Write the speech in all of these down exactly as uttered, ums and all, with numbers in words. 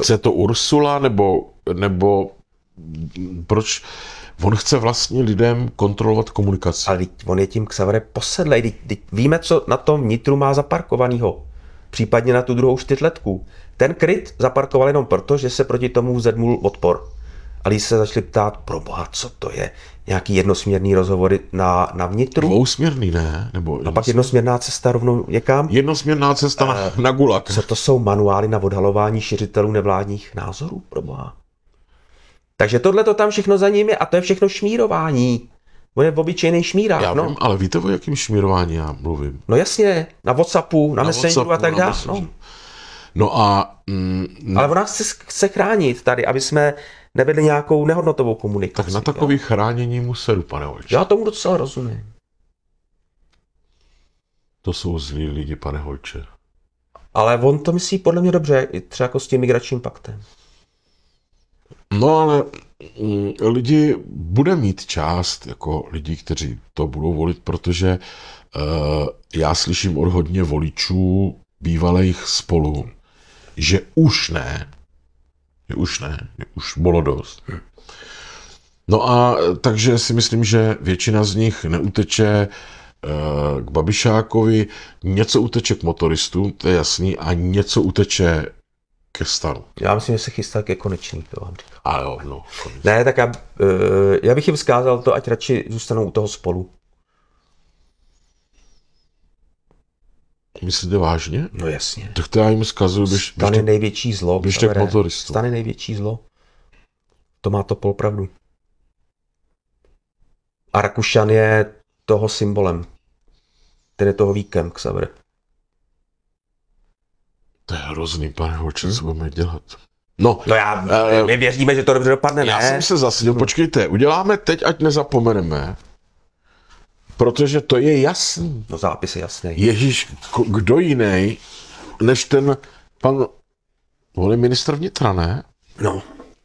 Chce to Ursula, nebo, nebo proč? On chce vlastně lidem kontrolovat komunikaci. Ale on je tím Xavere posedlej. Víme, co na tom vnitru má zaparkovanýho. Případně na tu druhou čtyřletku. Ten kryt zaparkoval jenom proto, že se proti tomu vzedmul odpor. A lidi se začali ptát, proboha, co to je? Nějaký jednosměrný rozhovory na, na vnitru? Dvousměrný, ne? Nebo a pak jednosměrná cesta rovnou někam? Jednosměrná cesta na, na gulag. Co to jsou manuály na odhalování šiřitelů nevládních názorů, proboha? Takže tohle to tam všechno za ním je a to je všechno šmírování. On je obyčejný šmírák, já no. vím, ale víte, o jakém šmírování já mluvím? No jasně, na WhatsAppu, na, na Messengeru a tak dále. No. no a... Mm, ale ona chce, chce chránit tady, aby jsme nevedli nějakou nehodnotovou komunikaci. Tak na takový jo? chránění mu sedu, pane Holče. Já tomu docela rozumím. To jsou zlí lidi, pane Holče. Ale on to myslí podle mě dobře, třeba jako s tím migračním paktem. No ale mm, lidi bude mít část jako lidí, kteří to budou volit, protože uh, já slyším od hodně voličů bývalých Spolu, že už ne, že už ne, že už bylo dost. No a takže si myslím, že většina z nich neuteče uh, k Babišákovi, něco uteče k motoristům, to je jasný, a něco uteče ke Stanu. Já myslím, že se chystá ke Konečný, to vám říkám. A jo, no. Ne, tak já, já bych jim vzkázal to, ať radši zůstanou u toho Spolu. Myslíte vážně? No jasně. Tak to já jim vzkazuju, běž, Stan je největší zlo. Běžte k motoristu. Stan je největší zlo. To má to polopravdu. A Rakušan je toho symbolem. Ten je toho víkem, Xaver. To je hrozný, pane Holče, co budeme dělat. No, no já, uh, my věříme, že to dobře dopadne, já ne? Já jsem se zasadil, počkejte, uděláme teď, ať nezapomeneme, protože to je jasný. No zápis je jasný. Ježíš, kdo jiný, než ten pan, on je ministr vnitra, ne? No.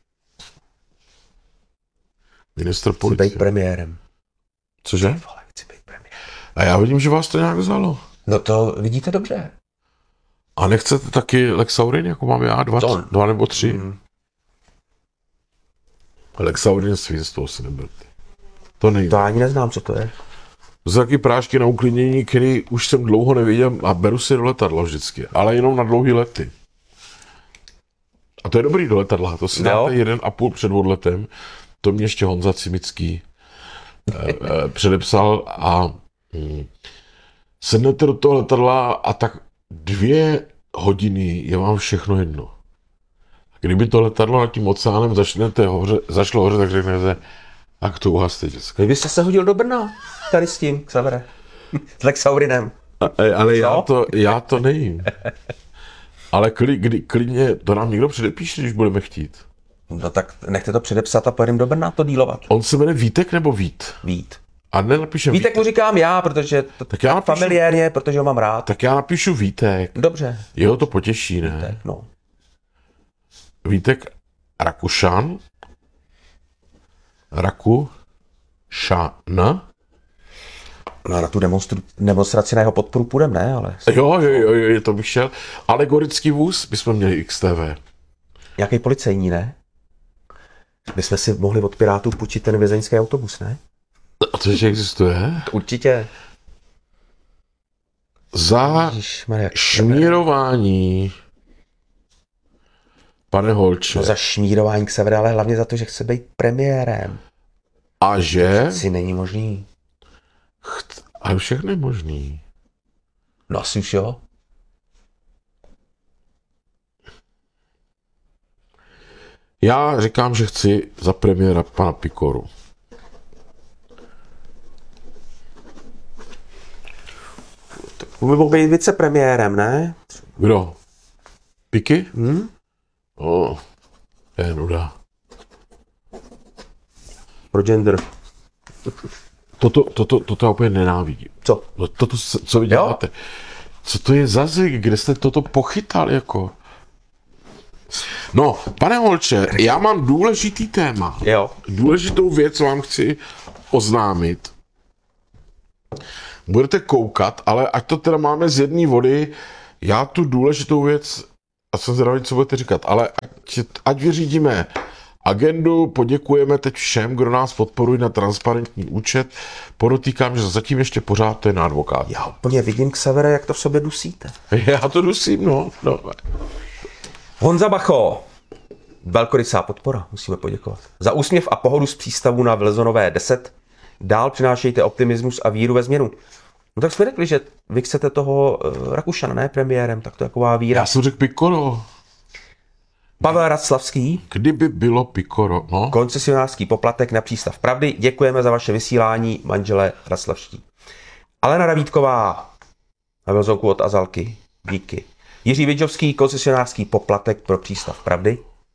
Ministr policie. Chci být premiérem. Cože? Vole, chci být premiérem. A já vidím, že vás to nějak vzalo. No to vidíte dobře. A nechcete taky Lexaurin, jako mám já, dva, to, dva nebo tři? Mm. Lexaurin svinstvo si neberte. To nejde. To ani neznám, co to je. To jsou taky prášky na uklidnění, který už jsem dlouho neviděl a beru si do letadla vždycky, ale jenom na dlouhý lety. A to je dobrý do letadla, to si dáte jeden a půl před odletem, to mě ještě Honza Cimický eh, eh, předepsal a hm, sednete do toho letadla a tak dvě hodiny je vám všechno jedno. Kdyby to letadlo nad tím oceánem začnete hoře, začalo hoře, tak řeknete, tak to uhaste, děcka. Kdybyste se hodil do Brna, tady s tím, Xavere. S Lexaurinem. A, ale já to, já to nejím. Ale kli, kdy, klidně, to nám někdo předepíše, když budeme chtít. No tak nechte to předepsat a pojedeme do Brna to dílovat. On se jmenuje Vítek nebo Vít? Vít. A nenapíšem Vítek. Vítek mu říkám já, protože to tak já napíšu, familiárně, protože ho mám rád. Tak já napíšu Vítek. Dobře. Jeho to potěší, ne? Vítek, no. Vítek Rakušan. Rakušan. No na tu demonstru, demonstraci na jeho podporu půjdem, ne? Ale... Jo, jo, jo, jo, to bych šel. Alegorický vůz bychom měli X T V. Nějaký policejní, ne? My jsme si mohli od Pirátů půjčit ten vězeňský autobus, ne? A to ještě existuje? Určitě. Za šmírování, pane Holče. No za šmírování Xavera, ale hlavně za to, že chce být premiérem. A že? Asi není možný. Cht... Ale všechno je možný. No asi už jo. Já říkám, že chci za premiéra pana Pikoru. On by mohl být vicepremiérem, ne? Kdo? Piky? Hmm? O, to je nuda. Pro gender. Toto, toto, toto já úplně nenávidím. Co? No, toto, co vy děláte? Jo? Co to je za zvyk? Kde jste toto pochytal, jako? No, pane Holče, já mám důležitý téma. Jo. Důležitou věc vám chci oznámit. Budete koukat, ale ať to teda máme z jedné vody, já tu důležitou věc, a jsem zvědavý, co budete říkat, ale ať ať, ať vyřídíme agendu, poděkujeme teď všem, kdo nás podporují na transparentní účet. Podotýkám, že zatím ještě pořád to je na advokát. Já úplně vidím, Xavere, jak to v sobě dusíte. Já to dusím, no. no. Honza Bacho, velkorysá podpora, musíme poděkovat. Za úsměv a pohodu z přístavu na Vlezonové deset. Dál přinášejte optimismus a víru ve změnu. No tak jsme řekli, že vy chcete toho uh, Rakušana, ne premiérem, tak to je taková víra. Já jsem řekl Pikoro. Pavel Raclavský. Kdyby bylo Pikoro, no. Koncesionářský poplatek na přístav Pravdy. Děkujeme za vaše vysílání, manželé Raclavští. Alena Davídková na Vlzonku od Azalky. Díky. Jiří Vidžovský, koncesionářský poplatek pro přístav Pravdy.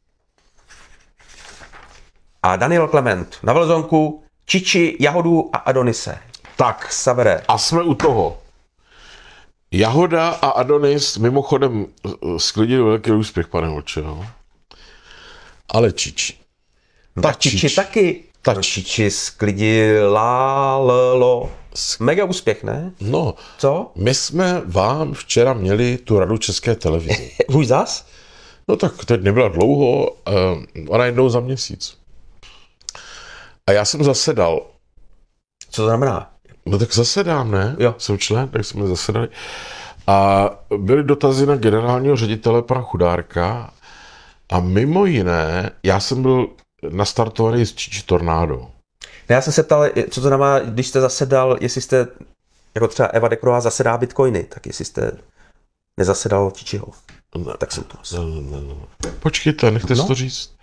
A Daniel Klement na Vlzonku, Čiči, Jahodu a Adonise. Tak, Xavere. a jsme u toho. Jahoda a Adonis mimochodem sklidili velký úspěch, pane Vlče, no. Ale Čiči. No ta Čiči Čič. taky. Ta Ta Čiči sklidila llo. Mega úspěch, ne? No, Co? my jsme vám včera měli tu radu České televize. Už zas? No tak teď nebyla dlouho, uh, ona jednou za měsíc. A já jsem zasedal. Co to znamená? No tak zasedám, ne? Jo. Jsem člen, tak jsme zasedali. A byly dotazy na generálního ředitele pana Chudárka a mimo jiné, já jsem byl nastartovaný z Čiči Tornádo. Ne, já jsem se ptal, co to znamená, když jste zasedal, jestli jste, jako třeba Eva Dekrová zasedá bitcoiny, tak jestli jste nezasedal Čičiho. Tak jsem to asi. No, no, no. Počkejte, nechte No. si to říct.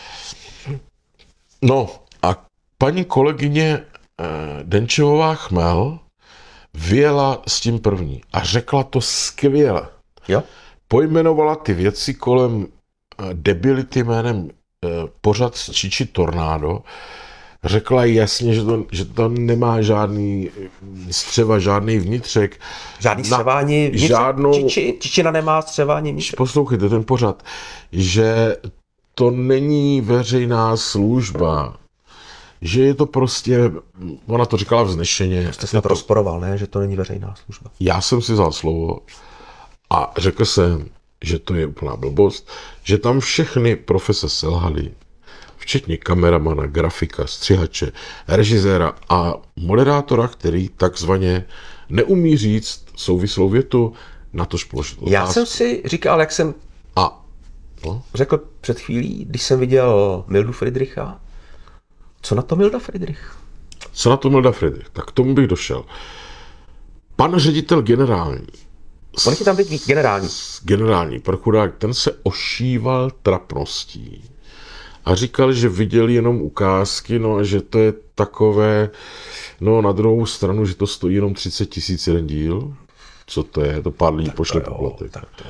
No a paní kolegyně eh, Denčevová Chmel vyjela s tím první a řekla to skvěle. Jo? Pojmenovala ty věci kolem eh, debility jménem eh, pořad z Čiči Tornádo. Řekla jasně, že to, že to nemá žádný střeva, žádný vnitřek. Žádný Na- střevání vnitř. žádnou- Čiči, Čičina nemá střevání vnitř. Poslouchejte ten pořad, že to není veřejná služba, že je to prostě, ona to říkala vznešeně. Jste snad rozporoval, ne? Že to není veřejná služba. Já jsem si vzal slovo a řekl jsem, že to je úplná blbost, že tam všechny profese selhaly, včetně kameramana, grafika, střihače, režiséra a moderátora, který takzvaně neumí říct souvislou větu, na tož položit Já otázku. jsem si říkal, jak jsem A no, řekl před chvílí, když jsem viděl Mildu Friedricha, co na to Milda Friedrich? co na to Milda Friedrich? Tak k tomu bych došel. Pan ředitel generální, On je tam teď generální. generální prokurák, ten se ošíval trapností a říkal, že viděl jenom ukázky, no a že to je takové, no na druhou stranu, že to stojí jenom třicet tisíc jeden díl. Co to je? To pár lidí pošle poplatek. Tak to je.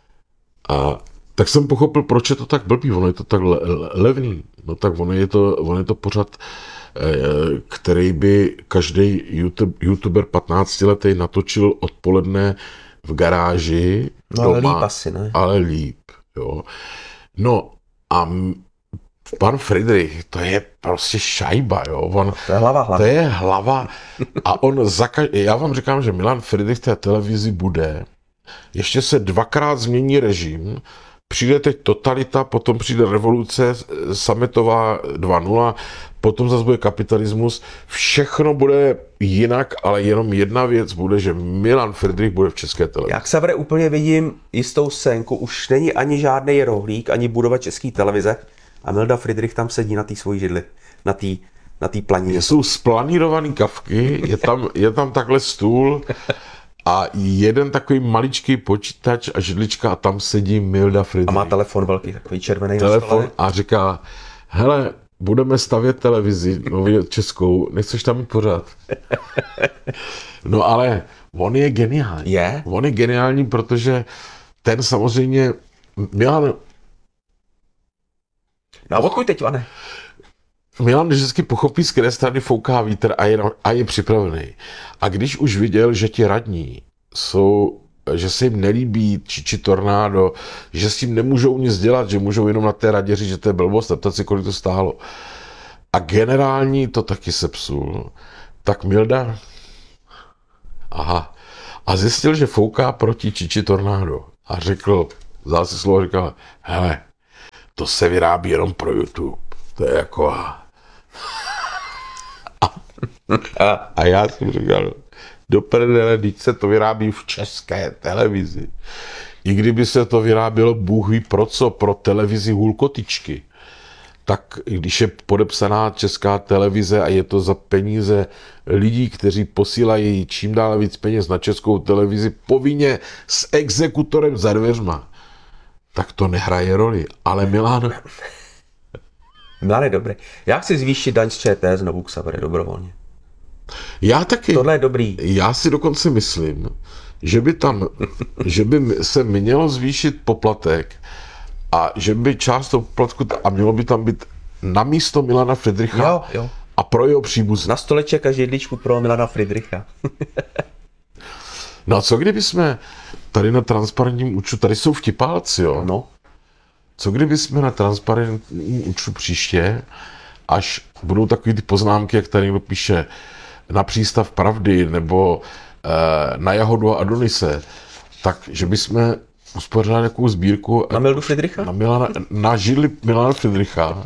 A tak jsem pochopil, proč je to tak blbý, ono je to tak le- le- levný. No tak ono je to, ono je to pořad, eh, který by každý YouTube, youtuber patnáctiletý natočil odpoledne v garáži. No ale líp asi, ne? Ale líp, jo. No a m- pan Friedrich, to je prostě šajba, jo. On, To je hlava hlavy. to je hlava a on za ka- já vám říkám, že Milan Friedrich v té televizi bude, ještě se dvakrát změní režim, přijde teď totalita, potom přijde revoluce, sametová dva nula, potom zase bude kapitalismus, všechno bude jinak, ale jenom jedna věc bude, že Milan Friedrich bude v České televizi. Já Xavere úplně vidím jistou scénku, už není ani žádný rohlík, ani budova České televize a Milda Friedrich tam sedí na té svojí židli, na té na té planině. Jsou splanírovaný kavky, je tam, je tam takhle stůl a jeden takový maličký počítač a židlička a tam sedí Milda Friedrich. A má telefon velký, takový červený na telefon stole. a říká, hele, budeme stavět televizi nově českou, nechceš tam mít pořád? No ale on je geniální. Je? On je geniální, protože ten samozřejmě, Milan, No a odkud teď, Vane? Milan vždycky pochopí, z které strany fouká vítr a je, a je připravený. A když už viděl, že ti radní jsou, že se jim nelíbí Čiči Tornádo, že s tím nemůžou nic dělat, že můžou jenom na té radě říct, že to je blbost, a si, kolik to stálo. A generální to taky sepsul. Tak Milda, aha, a zjistil, že fouká proti Čiči Tornádo. A řekl, vzal si slovo a říkal, hele, to se vyrábí jenom pro YouTube. To je jako... A, a já jsem říkal, do prdele, teď se to vyrábí v České televizi. I kdyby se to vyrábělo, Bůh ví pro co, pro televizi Hulkotičky, tak když je podepsaná Česká televize a je to za peníze lidí, kteří posílají čím dál víc peněz na Českou televizi povinně s exekutorem za dveřma, tak to nehraje roli. Ale Milan... Milan je dobrý. Já chci zvýšit daň z ČT znovu k Savere dobrovolně. Já taky. Tohle je dobrý. Já si dokonce myslím, že by tam, že by se mělo zvýšit poplatek a že by část toho poplatku, a mělo by tam být na místo Milana Friedricha Jo, jo. a pro jeho příbuzné. Na stoleček a židličku pro Milana Friedricha. No a co kdyby jsme tady na transparentním účtu, tady jsou vtipálci, jo? No. Co kdyby jsme na transparentním účtu příště, až budou takový ty poznámky, jak tady někdo píše na přístav pravdy, nebo e, na Jahodu a Adonise, tak, že bychom uspořádali takovou sbírku Na Mildu Friedricha? Na, Milana, na židli Milana Friedricha,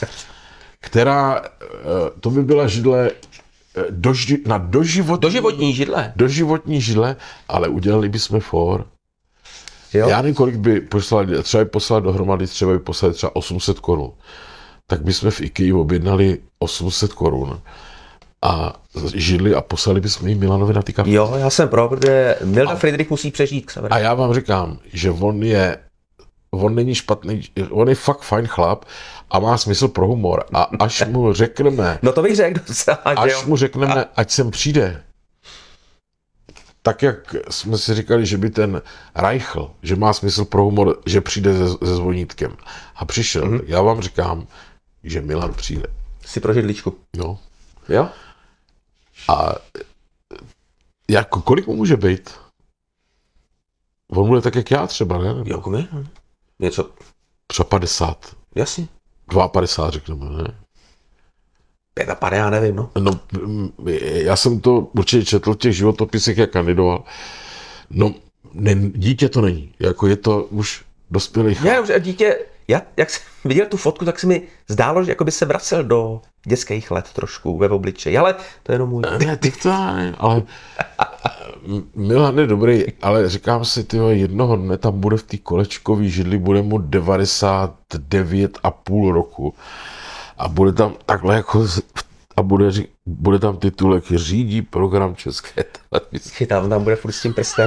která, e, to by byla židle doži, na doživotní, Doživotní židle. doživotní židle, ale udělali bychom for. Jo. Já nevím, kolik by poslali, třeba by poslali dohromady, třeba by poslali třeba osm set korun. Tak bychom v IKEA objednali osm set korun a židli a poslali bychom jim Milanovi na ty kafe. Jo, já jsem pro, protože Milda a, Friedrich musí přežít k Savere. A já vám říkám, že on je, on není špatný, on je fakt fajn chlap a má smysl pro humor. A až mu řekneme, No to bych řekl docela, až že jo. mu řekneme, ať sem přijde, tak jak jsme si říkali, že by ten Reichl, že má smysl pro humor, že přijde se, se zvonítkem a přišel, mm-hmm. tak já vám říkám, že Milan přijde. Si pro židličku. No. Jo? A jako, kolik mu může být? On bude tak, jak já třeba, ne? Jo, komi? Něco, Třeba padesát. jasně. padesát dva řekneme, ne? pět já nevím, no. No, já jsem to určitě četl v těch životopisech, jak kandidoval. No, ne, dítě to není. Jako je to už dospělý chlap. Já, už dítě, já, jak jsem viděl tu fotku, tak se mi zdálo, že jako by se vracel do dětských let trošku ve obličeji, ale to je jenom můj. Ne, ty to ne, ale Milan je dobrý, ale říkám si, tyjo, jednoho dne tam bude v té kolečkový židli, bude mu devadesát devět a půl roku a bude tam takhle jako a bude, bude tam titulek řídí program České televize. Chytám, tam bude furt s tím prstem.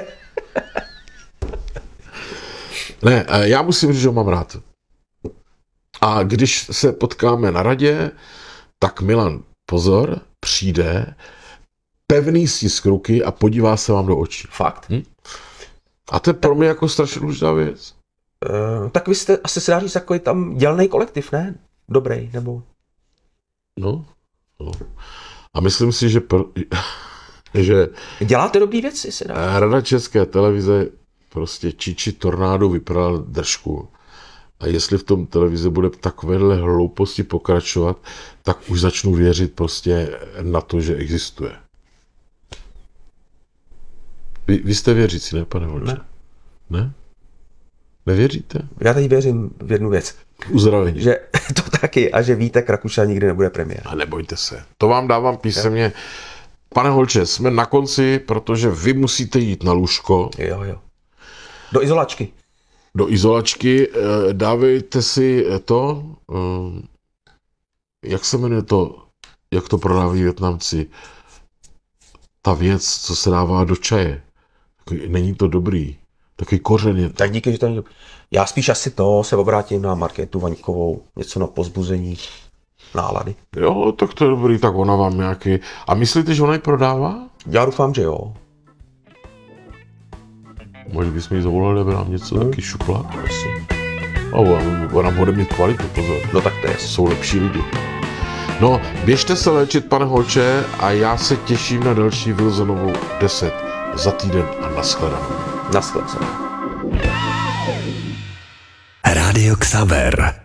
Ne, já musím říct, že ho mám rád. A když se potkáme na radě, tak Milan, pozor, přijde, pevný stisk ruky a podívá se vám do očí. Fakt. Hm? A to je pro mě jako strašně důležitá věc. Uh, tak vy jste asi se dá říct takový tam dělnej kolektiv, ne? Dobrý, nebo? No, no. A myslím si, že, pro, že Děláte dobrý věci, se dá. Rada České televize prostě Čiči tornádo vypral držku. A jestli v tom televizi bude takovéhle hlouposti pokračovat, tak už začnu věřit prostě na to, že existuje. Vy, vy jste věřící, ne, pane Volče? Ne. Ne? Nevěříte? Já teď věřím v jednu věc. Uzdravení. Že to taky a že Vítek Rakušan nikdy nebude premiér. A nebojte se. To vám dávám písemně. Pane Holče, jsme na konci, protože vy musíte jít na lůžko. Jo, jo. Do izolačky. Do izolačky. Dávejte si to, jak se jmenuje to, jak to prodávají Vietnamci, ta věc, co se dává do čaje. Není to dobrý. Takový kořen je to. Tak díky, že to není. Já spíš asi to se obrátím na Markétu Vaňkovou. Něco na pozbuzení nálady. Jo, tak to je dobrý, tak ona vám nějaký... A myslíte, že ona ji prodává? Já doufám, že jo. Možná bychom jí zavolali, aby nám něco Hmm. taky šupla. Asi. A ona, ona bude mít kvalitu, pozor. No tak to je. Jsou lepší lidi. No, běžte se léčit, pane Holče, a já se těším na další Wilsonovou deset za týden a nashledanou. Naschledanou. Rádio Xaver.